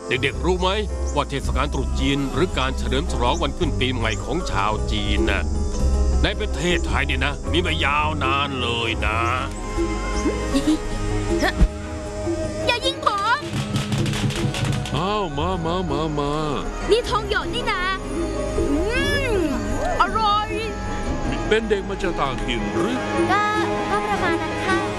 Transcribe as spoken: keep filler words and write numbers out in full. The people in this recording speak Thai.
เด็กๆรู้ไหมว่าเทศกาลตรุษจีนหรือการเฉลิมฉลองวันขึ้นปีใหม่ของชาวจีนน่ะในประเทศไทยเนี่ยนะมีมายาวนานเลยนะอย่ายิงผมอ้าวมามามามานี่ทองหยอดนี่นะอืมอร่อยเป็นเด็กมาจากต่างถิ่นหรือก็